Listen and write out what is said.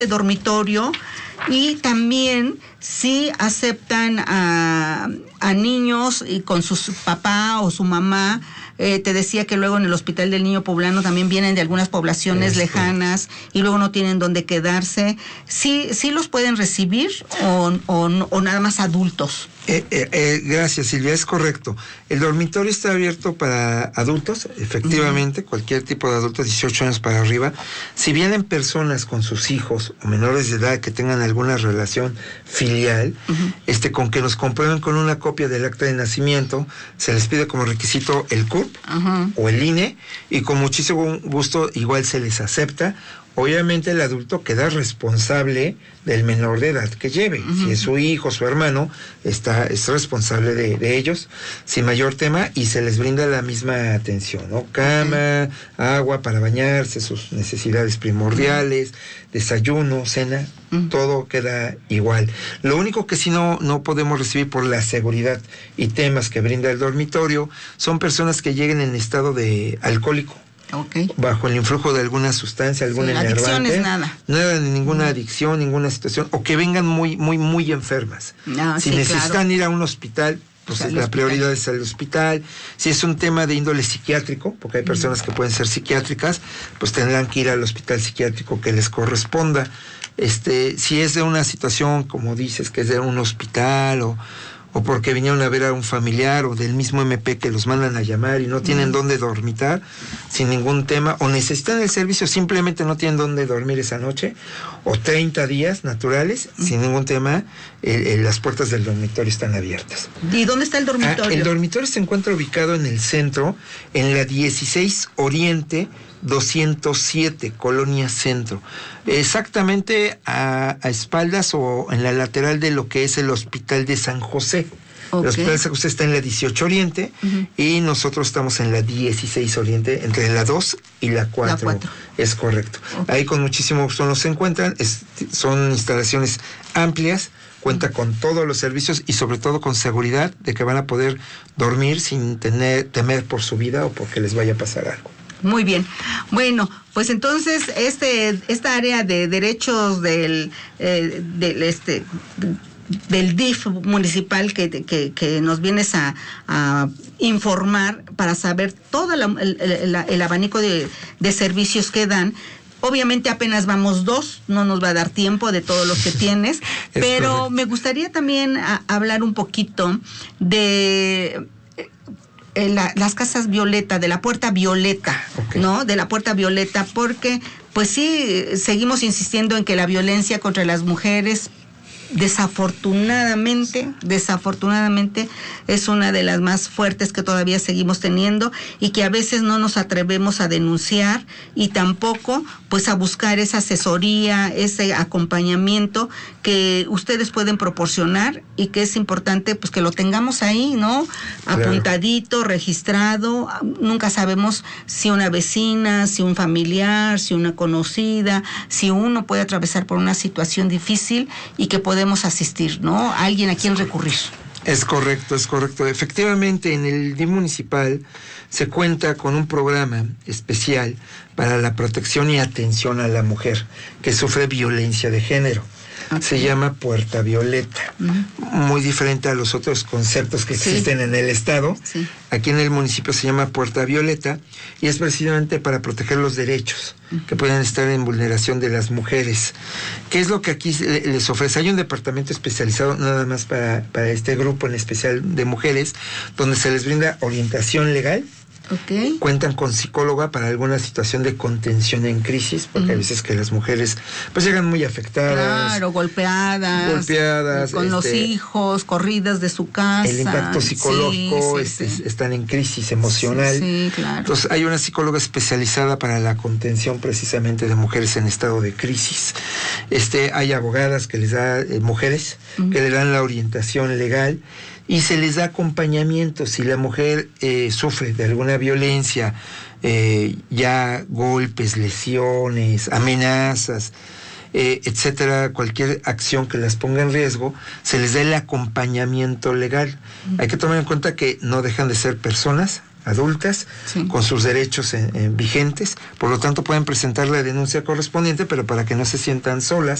dormitorio, y también si aceptan a niños y con su papá o su mamá. Te decía que luego en el Hospital del Niño Poblano también vienen de algunas poblaciones lejanas y luego no tienen dónde quedarse. ¿Sí los pueden recibir o nada más adultos? Gracias, Silvia, es correcto. El dormitorio está abierto para adultos, efectivamente, cualquier tipo de adultos, 18 años para arriba. Si vienen personas con sus hijos o menores de edad que tengan alguna relación filial, con que nos comprueben con una copia del acta de nacimiento, se les pide como requisito el CURP o el INE, y con muchísimo gusto igual se les acepta. Obviamente el adulto queda responsable del menor de edad que lleve. Si es su hijo, su hermano, es responsable de ellos, sin mayor tema, y se les brinda la misma atención, ¿no? Cama, agua para bañarse, sus necesidades primordiales, desayuno, cena, todo queda igual. Lo único que sí no podemos recibir por la seguridad y temas que brinda el dormitorio son personas que lleguen en estado de alcohólico. Bajo el influjo de alguna sustancia, alguna enervante. Adicciones, nada, ninguna adicción, ninguna situación, o que vengan muy, muy, muy enfermas. Si necesitan ir a un hospital, pues la prioridad es el hospital. Si es un tema de índole psiquiátrico, porque hay personas que pueden ser psiquiátricas, pues tendrán que ir al hospital psiquiátrico que les corresponda. Si es de una situación, como dices, que es de un hospital o porque vinieron a ver a un familiar o del mismo MP que los mandan a llamar y no tienen dónde dormitar, sin ningún tema, o necesitan el servicio, simplemente no tienen dónde dormir esa noche, o 30 días naturales, sin ningún tema, las puertas del dormitorio están abiertas. ¿Y dónde está el dormitorio? El dormitorio se encuentra ubicado en el centro, en la 16 Oriente 207, Colonia Centro, exactamente a espaldas o en la lateral de lo que es el Hospital de San José. El Hospital de San José está en la 18 Oriente y nosotros estamos en la 16 Oriente, entre la 2 y la 4. Es correcto. Ahí con muchísimo gusto nos encuentran. Son instalaciones amplias, cuenta con todos los servicios y sobre todo con seguridad de que van a poder dormir sin temer por su vida o porque les vaya a pasar algo. Muy bien. Bueno, pues entonces esta área de derechos del DIF municipal que nos vienes a informar para saber todo el abanico de servicios que dan. Obviamente apenas vamos 2, no nos va a dar tiempo de todos los que tienes, pero correcto. Me gustaría también hablar un poquito de las casas violeta, de la puerta violeta, ¿no? De la puerta violeta, porque pues sí, seguimos insistiendo en que la violencia contra las mujeres desafortunadamente es una de las más fuertes que todavía seguimos teniendo y que a veces no nos atrevemos a denunciar y tampoco pues a buscar esa asesoría, ese acompañamiento que ustedes pueden proporcionar y que es importante pues que lo tengamos ahí, ¿no? Claro. Apuntadito, registrado. Nunca sabemos si una vecina, si un familiar, si una conocida, si uno puede atravesar por una situación difícil y que podemos asistir, ¿no? A alguien a quien recurrir. Es correcto. Efectivamente, en el DIF municipal se cuenta con un programa especial para la protección y atención a la mujer que sufre violencia de género. Se llama Puerta Violeta, muy diferente a los otros conceptos que existen en el estado. Aquí en el municipio se llama Puerta Violeta y es precisamente para proteger los derechos que puedan estar en vulneración de las mujeres. ¿Qué es lo que aquí les ofrece? Hay un departamento especializado nada más para este grupo en especial de mujeres, donde se les brinda orientación legal. Cuentan con psicóloga para alguna situación de contención en crisis, porque hay veces que las mujeres pues llegan muy afectadas. Claro, golpeadas con los hijos, corridas de su casa. El impacto psicológico, están en crisis emocional. Claro. Entonces hay una psicóloga especializada para la contención precisamente de mujeres en estado de crisis. Hay abogadas que les da, mujeres, que le dan la orientación legal. Y se les da acompañamiento si la mujer sufre de alguna violencia, ya golpes, lesiones, amenazas, etcétera, cualquier acción que las ponga en riesgo, se les da el acompañamiento legal. Hay que tomar en cuenta que no dejan de ser personas, adultas, Sí. con sus derechos vigentes, por lo tanto pueden presentar la denuncia correspondiente, pero para que no se sientan solas,